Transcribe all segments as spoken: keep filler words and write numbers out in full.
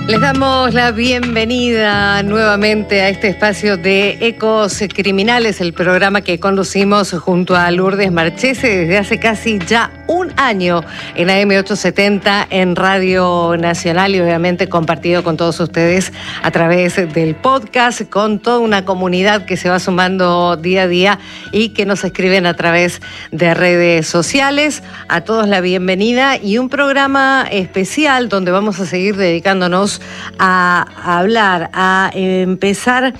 Les damos la bienvenida nuevamente a este espacio de Ecos Criminales, el programa que conducimos junto a Lourdes Marchese desde hace casi ya un año en A M ochocientos setenta en Radio Nacional y obviamente compartido con todos ustedes a través del podcast, con toda una comunidad que se va sumando día a día y que nos escriben a través de redes sociales. A todos la bienvenida y un programa especial donde vamos a seguir dedicándonos a hablar, a empezar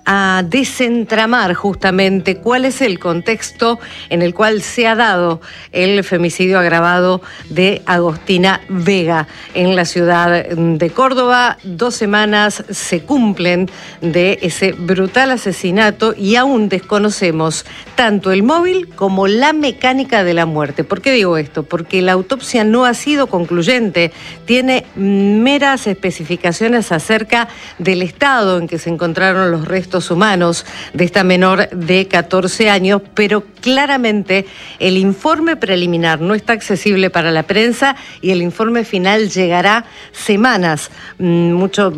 a desentramar justamente cuál es el contexto en el cual se ha dado el femicidio agravado de Agostina Vega en la ciudad de Córdoba. Dos semanas se cumplen de ese brutal asesinato y aún desconocemos tanto el móvil como la mecánica de la muerte. ¿Por qué digo esto? Porque la autopsia no ha sido concluyente, tiene meras especificaciones acerca del estado en que se encontraron los restos humanos de esta menor de catorce años, pero claramente el informe preliminar no está accesible para la prensa y el informe final llegará semanas. Mucho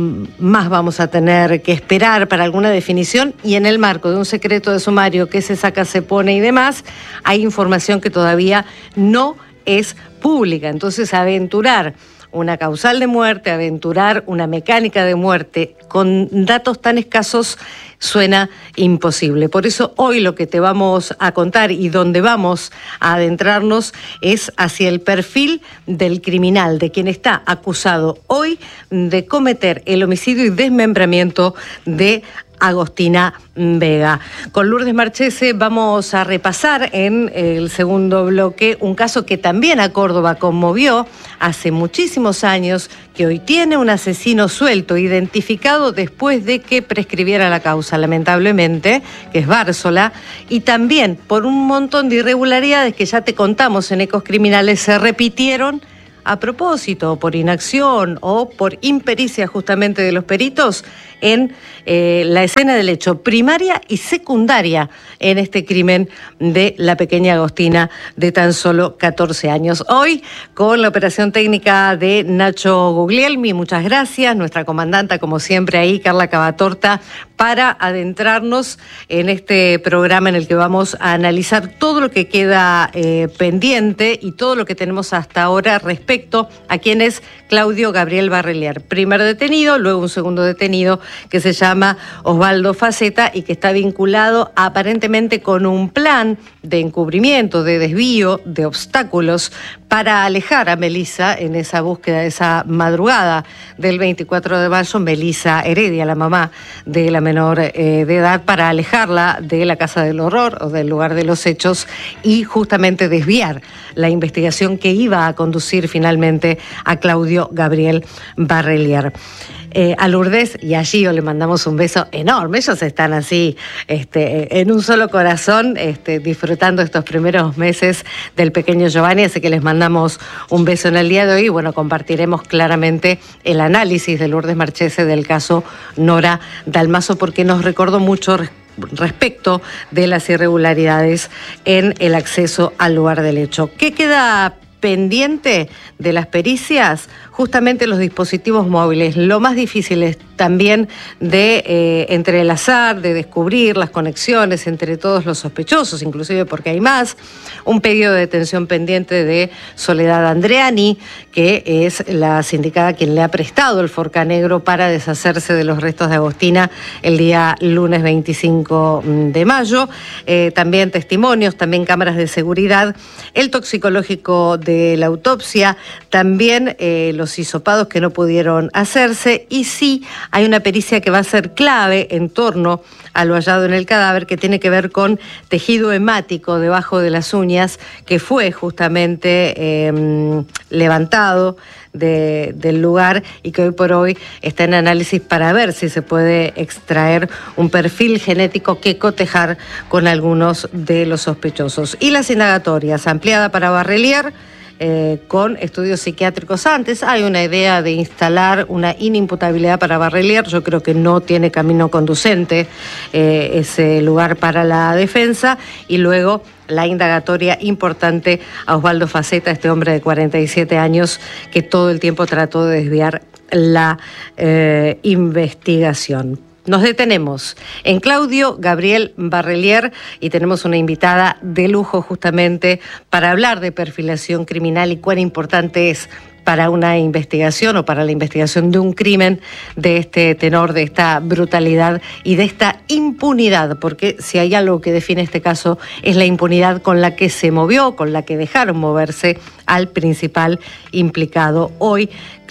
más vamos a tener que esperar para alguna definición y en el marco de un secreto de sumario que se saca, se pone y demás, hay información que todavía no es pública. Entonces, aventurar una causal de muerte, aventurar una mecánica de muerte con datos tan escasos suena imposible. Por eso hoy lo que te vamos a contar y donde vamos a adentrarnos es hacia el perfil del criminal, de quien está acusado hoy de cometer el homicidio y desmembramiento de Agostina Vega. Con Lourdes Marchese vamos a repasar en el segundo bloque un caso que también a Córdoba conmovió hace muchísimos años, que hoy tiene un asesino suelto, identificado después de que prescribiera la causa, lamentablemente, que es Bársola, y también por un montón de irregularidades que ya te contamos en Ecos Criminales se repitieron a propósito, por inacción o por impericia justamente de los peritos en eh, la escena del hecho primaria y secundaria en este crimen de la pequeña Agostina de tan solo catorce años. Hoy, con la operación técnica de Nacho Guglielmi, muchas gracias, nuestra comandanta como siempre ahí, Carla Cavatorta, para adentrarnos en este programa en el que vamos a analizar todo lo que queda eh, pendiente y todo lo que tenemos hasta ahora respecto a quién es Claudio Gabriel Barrelier. Primer detenido, luego un segundo detenido que se llama Osvaldo Faceta y que está vinculado aparentemente con un plan de encubrimiento, de desvío, de obstáculos para alejar a Melissa en esa búsqueda, esa madrugada del veinticuatro de mayo, Melissa Heredia, la mamá de la menor eh, de edad, para alejarla de la casa del horror o del lugar de los hechos y justamente desviar la investigación que iba a conducir finalmente a Claudio Gabriel Barrelier. Eh, a Lourdes y a Gio le mandamos un beso enorme. Ellos están así este, en un solo corazón este, disfrutando estos primeros meses del pequeño Giovanni, así que les mandamos un beso en el día de hoy y bueno, compartiremos claramente el análisis de Lourdes Marchese del caso Nora Dalmazo, porque nos recordó mucho respecto de las irregularidades en el acceso al lugar del hecho. ¿Qué queda pendiente de las pericias? Justamente los dispositivos móviles. Lo más difícil es también de eh, entrelazar, de descubrir las conexiones entre todos los sospechosos, inclusive porque hay más. Un pedido de detención pendiente de Soledad Andreani, que es la sindicada quien le ha prestado el Forca Negro para deshacerse de los restos de Agostina el día lunes veinticinco de mayo. Eh, también testimonios, también cámaras de seguridad, el toxicológico de la autopsia, también eh, los hisopados que no pudieron hacerse, y sí hay una pericia que va a ser clave en torno a lo hallado en el cadáver, que tiene que ver con tejido hemático debajo de las uñas, que fue justamente eh, levantado de, del lugar y que hoy por hoy está en análisis para ver si se puede extraer un perfil genético que cotejar con algunos de los sospechosos. Y las indagatorias, ampliada para Barrelier, Eh, con estudios psiquiátricos antes. Hay una idea de instalar una inimputabilidad para Barrelier. Yo creo que no tiene camino conducente eh, ese lugar para la defensa. Y luego la indagatoria importante a Osvaldo Faceta, este hombre de cuarenta y siete años que todo el tiempo trató de desviar la eh, investigación. Nos detenemos en Claudio Gabriel Barrelier y tenemos una invitada de lujo justamente para hablar de perfilación criminal y cuán importante es para una investigación o para la investigación de un crimen de este tenor, de esta brutalidad y de esta impunidad, porque si hay algo que define este caso es la impunidad con la que se movió, con la que dejaron moverse al principal implicado. Hoy,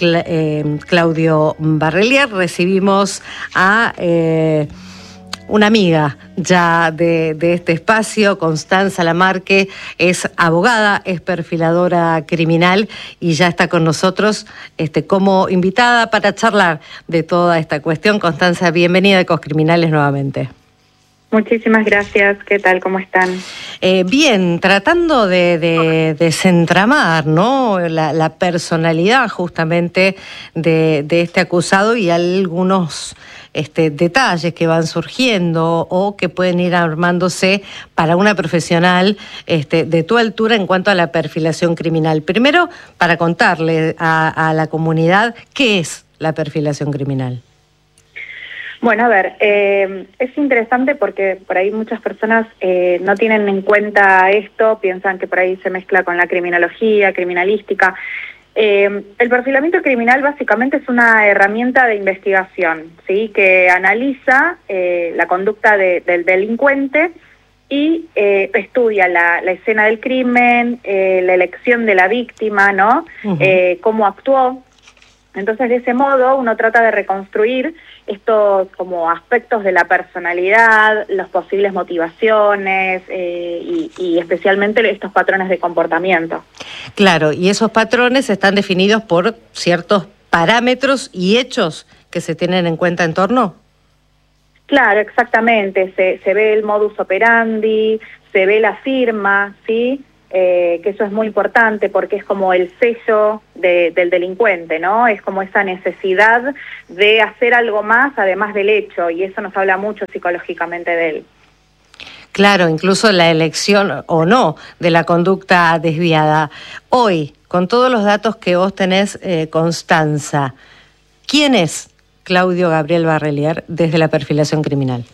eh, Claudio Barrelier, recibimos a eh, una amiga ya de, de este espacio, Constanza Lamarque, es abogada, es perfiladora criminal y ya está con nosotros este, como invitada para charlar de toda esta cuestión. Constanza, bienvenida a Ecos Criminales nuevamente. Muchísimas gracias. ¿Qué tal? ¿Cómo están? Eh, bien, tratando de, de desentramar, ¿no?, la, la personalidad justamente de, de este acusado y algunos este, detalles que van surgiendo o que pueden ir armándose para una profesional este, de tu altura en cuanto a la perfilación criminal. Primero, para contarle a, a la comunidad qué es la perfilación criminal. Bueno, a ver, eh, es interesante porque por ahí muchas personas eh, no tienen en cuenta esto, piensan que por ahí se mezcla con la criminología, criminalística. Eh, el perfilamiento criminal básicamente es una herramienta de investigación, ¿sí?, que analiza eh, la conducta de, del delincuente y eh, estudia la, la escena del crimen, eh, la elección de la víctima, ¿no? Uh-huh. eh, cómo actuó. Entonces, de ese modo, uno trata de reconstruir estos como aspectos de la personalidad, las posibles motivaciones eh, y, y especialmente estos patrones de comportamiento. Claro, y esos patrones están definidos por ciertos parámetros y hechos que se tienen en cuenta en torno. Claro, exactamente. Se, se ve el modus operandi, se ve la firma, ¿sí?, Eh, que eso es muy importante porque es como el sello de, del delincuente, ¿no? Es como esa necesidad de hacer algo más además del hecho, y eso nos habla mucho psicológicamente de él. Claro, incluso la elección o no de la conducta desviada. Hoy, con todos los datos que vos tenés, eh, Constanza, ¿quién es Claudio Gabriel Barrelier desde la perfilación criminal?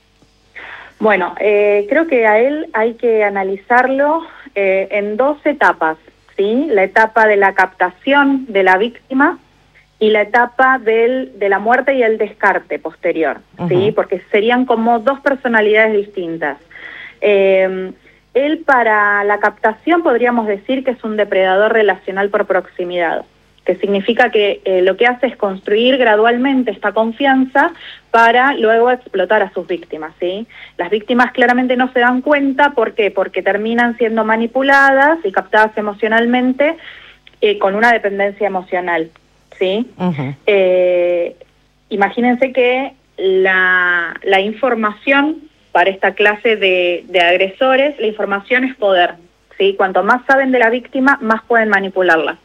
Bueno, eh, creo que a él hay que analizarlo eh, en dos etapas, ¿sí? La etapa de la captación de la víctima y la etapa del, de la muerte y el descarte posterior, ¿sí? Uh-huh. Porque serían como dos personalidades distintas. Eh, él para la captación podríamos decir que es un depredador relacional por proximidad, que significa que eh, lo que hace es construir gradualmente esta confianza para luego explotar a sus víctimas, ¿sí? Las víctimas claramente no se dan cuenta, ¿por qué? Porque terminan siendo manipuladas y captadas emocionalmente eh, con una dependencia emocional, ¿sí? Uh-huh. Eh, imagínense que la, la información para esta clase de, de agresores, la información es poder, ¿sí? Cuanto más saben de la víctima, más pueden manipularla.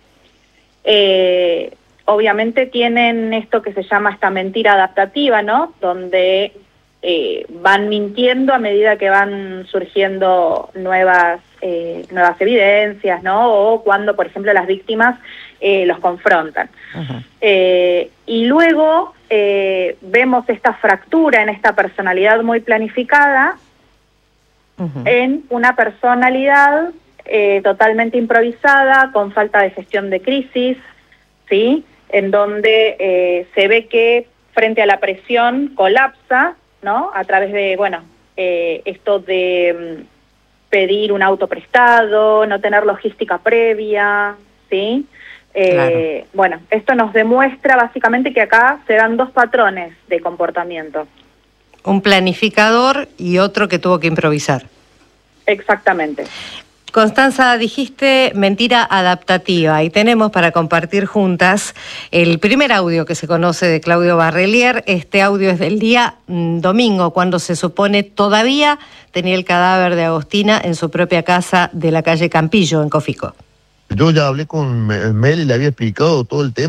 Eh, obviamente tienen esto que se llama esta mentira adaptativa, ¿no? Donde eh, van mintiendo a medida que van surgiendo nuevas eh, nuevas evidencias, ¿no? O cuando, por ejemplo, las víctimas eh, los confrontan. Uh-huh. Eh, y luego eh, vemos esta fractura en esta personalidad muy planificada, uh-huh, en una personalidad Eh, totalmente improvisada, con falta de gestión de crisis, ¿sí? En donde eh, se ve que frente a la presión colapsa, ¿no? A través de, bueno, eh, esto de um, pedir un auto prestado, no tener logística previa, ¿sí? Eh, claro. Bueno, esto nos demuestra básicamente que acá se dan dos patrones de comportamiento. Un planificador y otro que tuvo que improvisar. Exactamente. Constanza, dijiste mentira adaptativa y tenemos para compartir juntas el primer audio que se conoce de Claudio Barrelier. Este audio es del día mmm, domingo, cuando se supone todavía tenía el cadáver de Agostina en su propia casa de la calle Campillo, en Cofico. Yo ya hablé con Mel y le había explicado todo el tema.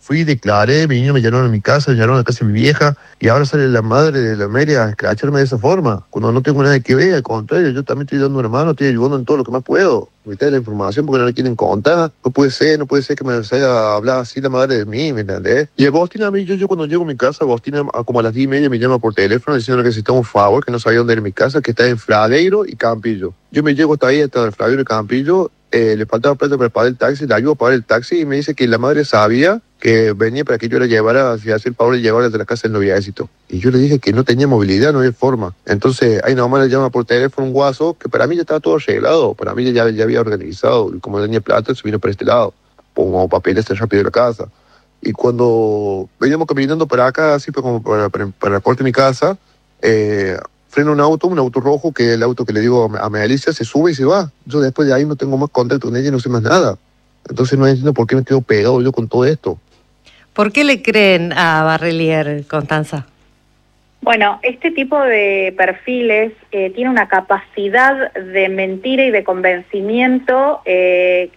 fui, declaré, mi niño me llamaron a mi casa, me llamaron a la casa de mi vieja, y ahora sale la madre de la Amelia a escracharme de esa forma, cuando no tengo nada que ver, al contrario, yo también estoy dando una mano, estoy ayudando en todo lo que más puedo. Ahorita la información porque no la quieren contar, no puede ser, no puede ser que me salga a hablar así la madre de mí, ¿me entendés? Y Agostina, a mí, yo, yo cuando llego a mi casa, Agostina como a las diez y media me llama por teléfono diciendo que necesitaba un favor, que no sabía dónde era mi casa, que está en Fradeiro y Campillo. Yo me llego hasta ahí, hasta el Fradeiro y Campillo, eh, le faltaba plata para pagar el taxi, le ayudo a pagar el taxi y me dice que la madre sabía que venía para que yo la llevara, si hace el favor de llevarla de la casa del noviecito. Y yo le dije que no tenía movilidad, no había forma. Entonces, ahí nomás le llama por teléfono un guaso, que para mí ya estaba todo arreglado, para mí ya, ya había organizado, y como no tenía plata, se vino para este lado, pongo papeles rápido de la casa. Y cuando veníamos caminando para acá, así como para, para, para la puerta de mi casa, eh, frena un auto, un auto rojo, que es el auto que le digo a Melissa, se sube y se va. Yo después de ahí no tengo más contacto con ella y no sé más nada. Entonces no entiendo por qué me quedo pegado yo con todo esto. ¿Por qué le creen a Barrelier, Constanza? Bueno, este tipo de perfiles eh, tiene una capacidad de mentira y de convencimiento eh,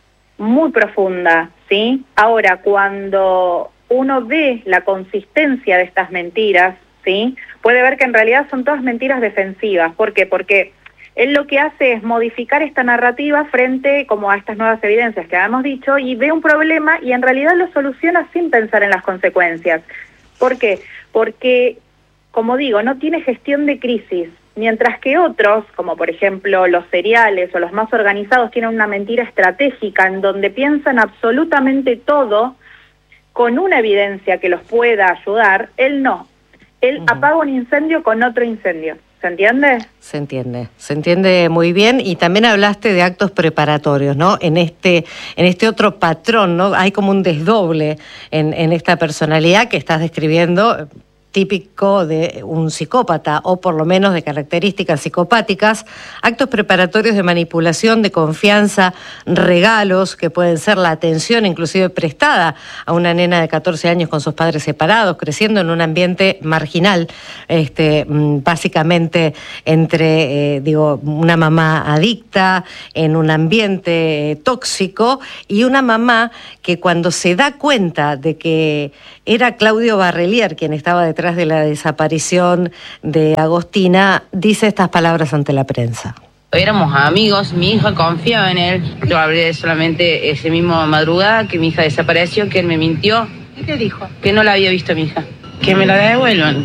muy profunda, ¿sí? Ahora, cuando uno ve la consistencia de estas mentiras, ¿sí?, puede ver que en realidad son todas mentiras defensivas. ¿Por qué? Porque él lo que hace es modificar esta narrativa frente como a estas nuevas evidencias que habíamos dicho, y ve un problema y en realidad lo soluciona sin pensar en las consecuencias. ¿Por qué? Porque, como digo, no tiene gestión de crisis, mientras que otros, como por ejemplo los seriales o los más organizados, tienen una mentira estratégica en donde piensan absolutamente todo con una evidencia que los pueda ayudar. Él no. Él uh-huh. apaga un incendio con otro incendio. ¿Se entiende? Se entiende, se entiende muy bien. Y también hablaste de actos preparatorios, ¿no? En este, en este otro patrón, ¿no? Hay como un desdoble en, en esta personalidad que estás describiendo, típico de un psicópata, o por lo menos de características psicopáticas, actos preparatorios de manipulación, de confianza, regalos que pueden ser la atención inclusive prestada a una nena de catorce años con sus padres separados, creciendo en un ambiente marginal, este, básicamente entre, eh, digo, una mamá adicta, en un ambiente tóxico, y una mamá que cuando se da cuenta de que era Claudio Barrelier quien estaba detrás de la desaparición de Agostina, dice estas palabras ante la prensa. Éramos amigos, mi hija confiaba en él. Yo hablé solamente ese mismo madrugada que mi hija desapareció, que él me mintió. ¿Qué te dijo? Que no la había visto a mi hija. Que me la devuelvan.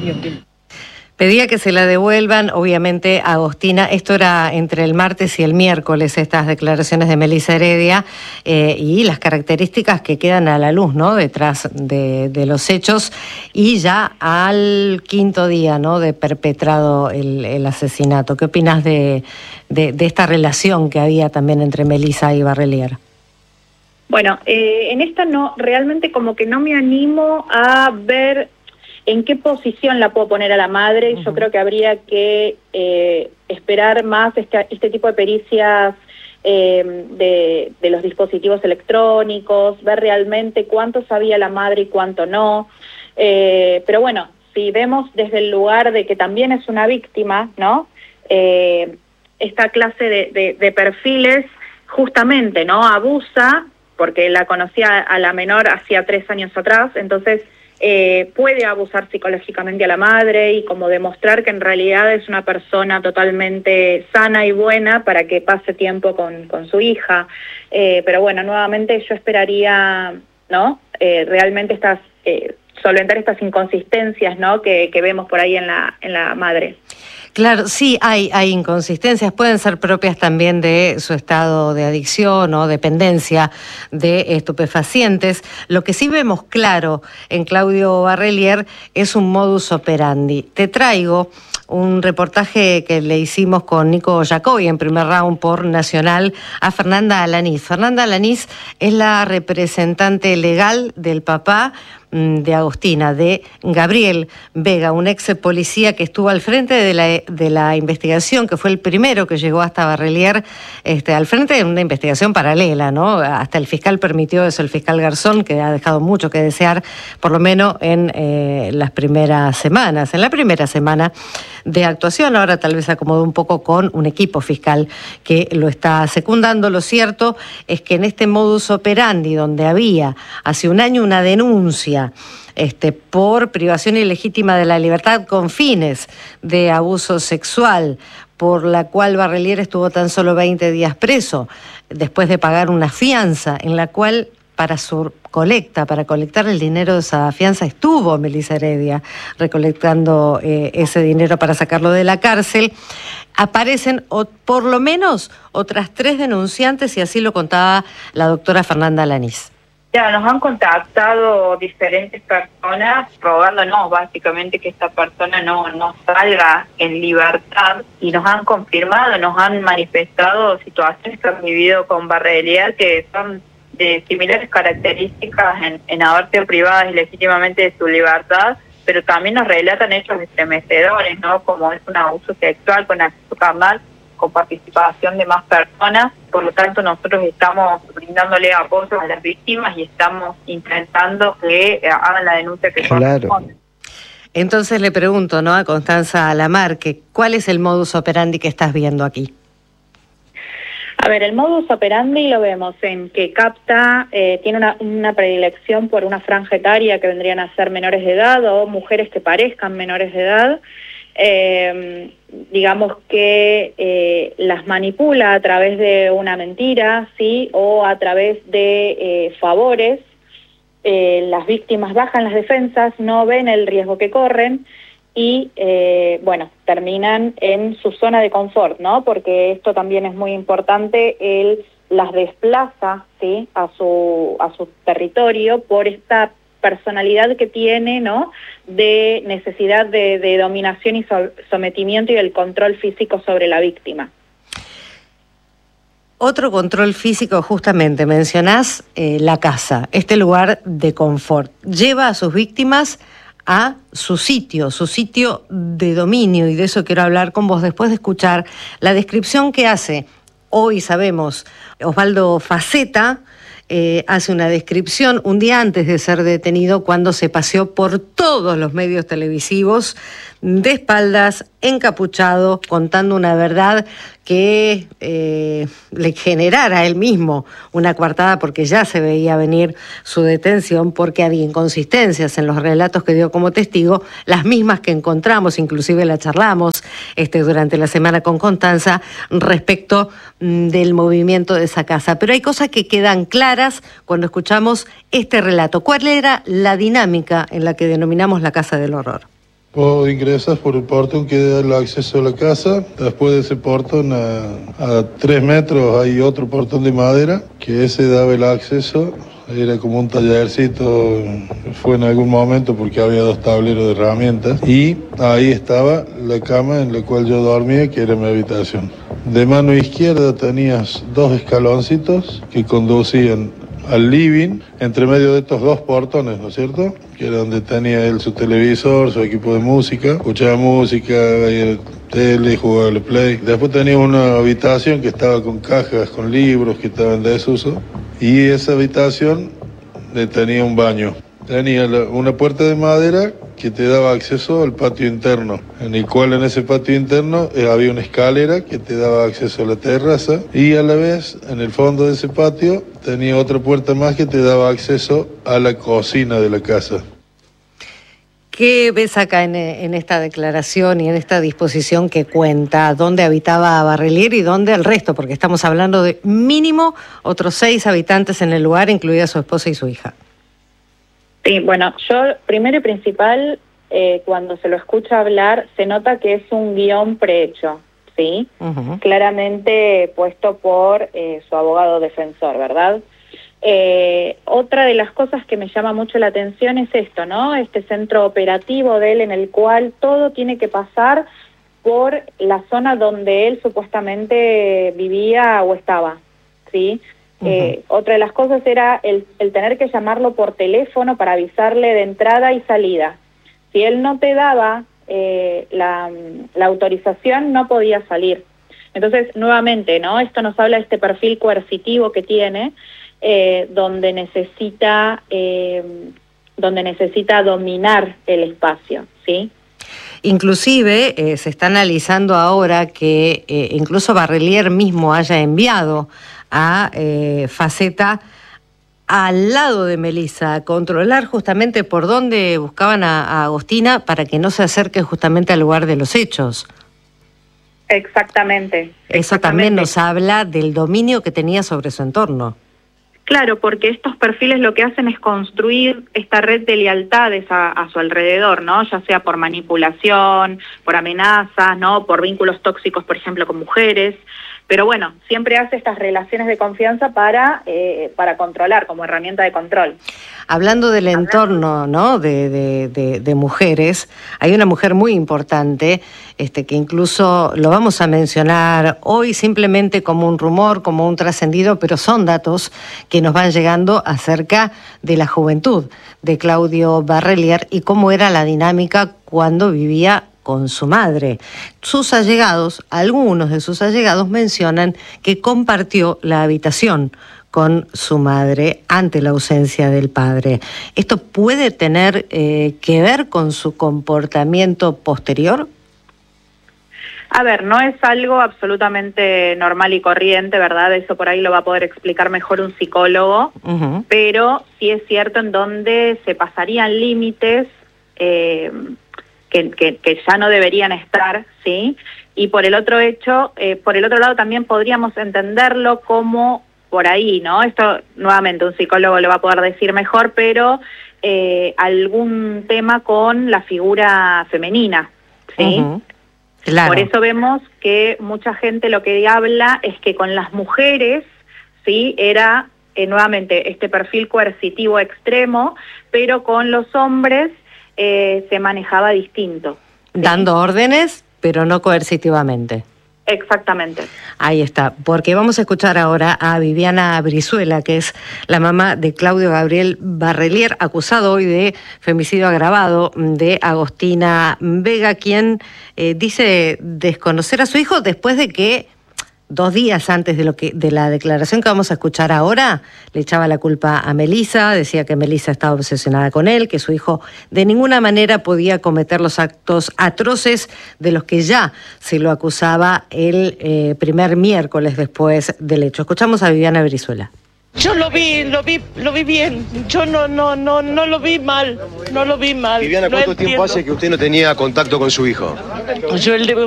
Pedía que se la devuelvan, obviamente, a Agostina. Esto era entre el martes y el miércoles, estas declaraciones de Melissa Heredia, eh, y las características que quedan a la luz, ¿no?, detrás de, de los hechos, y ya al quinto día, ¿no?, de perpetrado el, el asesinato. ¿Qué opinas de, de, de esta relación que había también entre Melissa y Barrelier? Bueno, eh, en esta no, realmente como que no me animo a ver en qué posición la puedo poner a la madre. Uh-huh. Yo creo que habría que eh, esperar más este, este tipo de pericias eh, de, de los dispositivos electrónicos, ver realmente cuánto sabía la madre y cuánto no. Eh, pero bueno, si vemos desde el lugar de que también es una víctima, ¿no? Eh, esta clase de, de, de perfiles justamente, ¿no?, abusa, porque la conocía a la menor hacía tres años atrás, entonces Eh, puede abusar psicológicamente a la madre y como demostrar que en realidad es una persona totalmente sana y buena para que pase tiempo con, con su hija. Eh, pero bueno, nuevamente yo esperaría, ¿no?, eh, realmente estas, eh, solventar estas inconsistencias, ¿no?, que, que vemos por ahí en la, en la madre. Claro, sí, hay, hay inconsistencias, pueden ser propias también de su estado de adicción o dependencia de estupefacientes. Lo que sí vemos claro en Claudio Barrelier es un modus operandi. Te traigo un reportaje que le hicimos con Nico Jacobi en primer round por Nacional a Fernanda Alanís. Fernanda Alanís es la representante legal del papá de Agostina, de Gabriel Vega, un ex policía que estuvo al frente de la, de la investigación, que fue el primero que llegó hasta Barrelier, este, al frente de una investigación paralela, ¿no? Hasta el fiscal permitió eso, el fiscal Garzón, que ha dejado mucho que desear, por lo menos en eh, las primeras semanas, en la primera semana de actuación. Ahora tal vez se acomodó un poco con un equipo fiscal que lo está secundando. Lo cierto es que en este modus operandi, donde había hace un año una denuncia Este, por privación ilegítima de la libertad con fines de abuso sexual, por la cual Barrelier estuvo tan solo veinte días preso, después de pagar una fianza en la cual para su colecta, para colectar el dinero de esa fianza estuvo Melissa Heredia recolectando eh, ese dinero para sacarlo de la cárcel. Aparecen o, por lo menos otras tres denunciantes, y así lo contaba la doctora Fernanda Lanís. Ya, nos han contactado diferentes personas rogándonos básicamente que esta persona no, no salga en libertad, y nos han confirmado, nos han manifestado situaciones que han vivido con Barrelier que son de similares características en, en haber sido privadas ilegítimamente de su libertad, pero también nos relatan hechos estremecedores, ¿no? Como es un abuso sexual con acceso carnal, con participación de más personas. Por lo tanto, nosotros estamos brindándole apoyo a las víctimas y estamos intentando que hagan la denuncia que claro. corresponde. Entonces le pregunto, ¿no?, a Constanza Lamarque, ¿cuál es el modus operandi que estás viendo aquí? A ver, el modus operandi lo vemos en que capta, eh, tiene una, una predilección por una franja etaria que vendrían a ser menores de edad o mujeres que parezcan menores de edad. Eh, digamos que eh, las manipula a través de una mentira, sí, o a través de eh, favores. Eh, las víctimas bajan las defensas, no ven el riesgo que corren y, eh, bueno, terminan en su zona de confort, ¿no? Porque esto también es muy importante, él las desplaza, sí, a su a su territorio por esta personalidad que tiene, ¿no?, de necesidad de, de dominación y so, sometimiento y el control físico sobre la víctima. Otro control físico, justamente, mencionás eh, la casa, este lugar de confort. Lleva a sus víctimas a su sitio, su sitio de dominio, y de eso quiero hablar con vos después de escuchar la descripción que hace, hoy sabemos, Osvaldo Faceta. Eh, hace una descripción un día antes de ser detenido, cuando se paseó por todos los medios televisivos de espaldas, encapuchado, contando una verdad que eh, le generara a él mismo una coartada, porque ya se veía venir su detención, porque había inconsistencias en los relatos que dio como testigo, las mismas que encontramos, inclusive la charlamos este, durante la semana con Constanza, respecto mm, del movimiento de esa casa. Pero hay cosas que quedan claras cuando escuchamos este relato. ¿Cuál era la dinámica en la que denominamos la Casa del Horror? Vos ingresas por el portón que da el acceso a la casa. Después de ese portón, a, a tres metros, hay otro portón de madera, que ese daba el acceso. Era como un tallercito, fue en algún momento porque había dos tableros de herramientas. Y ahí estaba la cama en la cual yo dormía, que era mi habitación. De mano izquierda tenías dos escaloncitos que conducían al living, entre medio de estos dos portones, ¿no es cierto?, que era donde tenía él su televisor, su equipo de música, escuchaba música, veía tele, jugaba al play. Después tenía una habitación que estaba con cajas, con libros que estaban en desuso, y esa habitación tenía un baño. Tenía una puerta de madera que te daba acceso al patio interno, en el cual en ese patio interno eh, había una escalera que te daba acceso a la terraza, y a la vez en el fondo de ese patio tenía otra puerta más que te daba acceso a la cocina de la casa. ¿Qué ves acá en, en esta declaración y en esta disposición que cuenta dónde habitaba Barrelier y dónde el resto? Porque estamos hablando de mínimo otros seis habitantes en el lugar, incluida su esposa y su hija. Sí, bueno, yo primero y principal, eh, cuando se lo escucha hablar, se nota que es un guión prehecho, ¿sí? Uh-huh. Claramente puesto por eh, su abogado defensor, ¿verdad? Eh, otra de las cosas que me llama mucho la atención es esto, ¿no? Este centro operativo de él, en el cual todo tiene que pasar por la zona donde él supuestamente vivía o estaba, ¿sí? Uh-huh. Eh, otra de las cosas era el, el tener que llamarlo por teléfono para avisarle de entrada y salida. Si él no te daba eh, la, la autorización, no podía salir. Entonces, nuevamente, ¿no? Esto nos habla de este perfil coercitivo que tiene, eh, donde necesita, eh, donde necesita dominar el espacio, ¿sí? Inclusive eh, se está analizando ahora que eh, incluso Barrelier mismo haya enviado a eh, Faceta al lado de Melissa a controlar justamente por dónde buscaban a, a Agostina para que no se acerque justamente al lugar de los hechos. Exactamente. Eso exactamente. También nos habla del dominio que tenía sobre su entorno. Claro, porque estos perfiles lo que hacen es construir esta red de lealtades a, a su alrededor, ¿no? Ya sea por manipulación, por amenazas, ¿no? Por vínculos tóxicos, por ejemplo, con mujeres. Pero bueno, siempre hace estas relaciones de confianza para, eh, para controlar, como herramienta de control. Hablando del entorno, ¿no? de, de, de, de mujeres, hay una mujer muy importante, este, que incluso lo vamos a mencionar hoy simplemente como un rumor, como un trascendido, pero son datos que nos van llegando acerca de la juventud de Claudio Barrelier y cómo era la dinámica cuando vivía con su madre. Sus allegados, algunos de sus allegados mencionan que compartió la habitación con su madre ante la ausencia del padre. ¿Esto puede tener eh, que ver con su comportamiento posterior? A ver, no es algo absolutamente normal y corriente, ¿verdad? Eso por ahí lo va a poder explicar mejor un psicólogo, uh-huh. Pero sí es cierto en donde se pasarían límites eh, Que, que, que ya no deberían estar, ¿sí? Y por el otro hecho, eh, por el otro lado también podríamos entenderlo como por ahí, ¿no? Esto, nuevamente, un psicólogo lo va a poder decir mejor, pero eh, algún tema con la figura femenina, ¿sí? Uh-huh. Claro. Por eso vemos que mucha gente lo que habla es que con las mujeres, ¿sí? Era, eh, nuevamente, este perfil coercitivo extremo, pero con los hombres Eh, se manejaba distinto. ¿Sí? Dando órdenes, pero no coercitivamente. Exactamente. Ahí está, porque vamos a escuchar ahora a Viviana Brizuela, que es la mamá de Claudio Gabriel Barrelier, acusado hoy de femicidio agravado de Agostina Vega, quien eh, dice desconocer a su hijo después de que dos días antes de lo que de la declaración que vamos a escuchar ahora, le echaba la culpa a Melissa, decía que Melissa estaba obsesionada con él, que su hijo de ninguna manera podía cometer los actos atroces de los que ya se lo acusaba el eh, primer miércoles después del hecho. Escuchamos a Viviana Brizuela. Yo lo vi, lo vi, lo vi bien. Yo no, no, no, no lo vi mal. No lo vi mal. Viviana, ¿cuánto no tiempo hace que usted no tenía contacto con su hijo? Yo el de